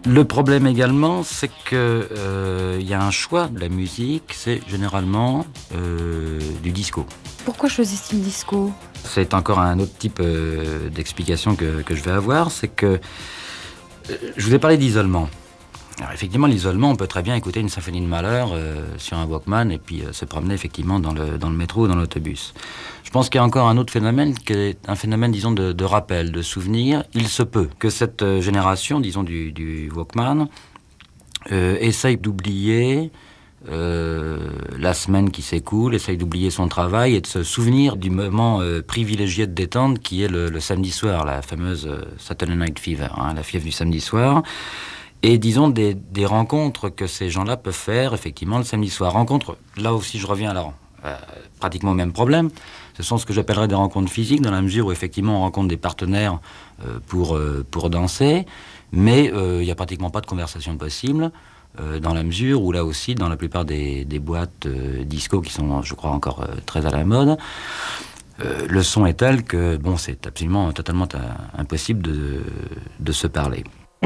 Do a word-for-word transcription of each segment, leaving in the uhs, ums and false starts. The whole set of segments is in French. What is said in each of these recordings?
Le problème également, c'est que euh, y a un choix de la musique, c'est généralement euh, du disco. Pourquoi choisit-il disco? C'est encore un autre type euh, d'explication que, que je vais avoir, c'est que euh, je vous ai parlé d'isolement. Alors effectivement, l'isolement, on peut très bien écouter une symphonie de Mahler euh, sur un Walkman et puis euh, se promener effectivement dans le, dans le métro ou dans l'autobus. Je pense qu'il y a encore un autre phénomène, qui est un phénomène, disons, de, de rappel, de souvenir. Il se peut que cette euh, génération, disons, du, du Walkman, euh, essaye d'oublier euh, la semaine qui s'écoule, essaye d'oublier son travail et de se souvenir du moment euh, privilégié de détente qui est le, le samedi soir, la fameuse euh, Saturday Night Fever, hein, la fièvre du samedi soir. Et disons des, des rencontres que ces gens-là peuvent faire effectivement le samedi soir. Rencontres, là aussi je reviens alors euh, pratiquement au même problème. Ce sont ce que j'appellerais des rencontres physiques, dans la mesure où effectivement on rencontre des partenaires euh, pour, euh, pour danser, mais il euh, n'y a pratiquement pas de conversation possible, euh, dans la mesure où là aussi, dans la plupart des, des boîtes euh, disco qui sont, je crois, encore euh, très à la mode, euh, le son est tel que bon, c'est absolument totalement euh, impossible de, de se parler.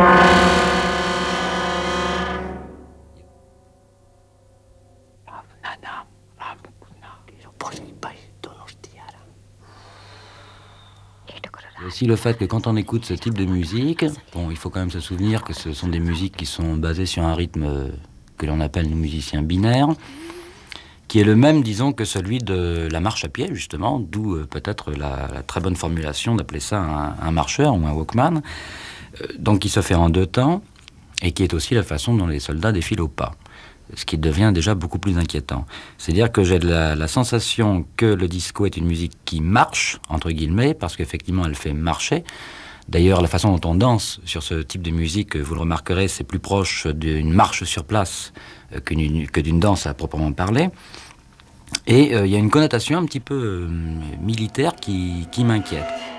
Il y a aussi le fait que quand on écoute ce type de musique, bon, il faut quand même se souvenir que ce sont des musiques qui sont basées sur un rythme que l'on appelle nous musiciens binaires, qui est le même, disons, que celui de la marche à pied, justement, d'où euh, peut-être la, la très bonne formulation d'appeler ça un, un marcheur ou un walkman, euh, donc qui se fait en deux temps, et qui est aussi la façon dont les soldats défilent au pas. Ce qui devient déjà beaucoup plus inquiétant. C'est-à-dire que j'ai la, la sensation que le disco est une musique qui marche, entre guillemets, parce qu'effectivement elle fait marcher. D'ailleurs, la façon dont on danse sur ce type de musique, vous le remarquerez, c'est plus proche d'une marche sur place qu'une, que d'une danse à proprement parler. Et il euh, y a une connotation un petit peu euh, militaire qui, qui m'inquiète.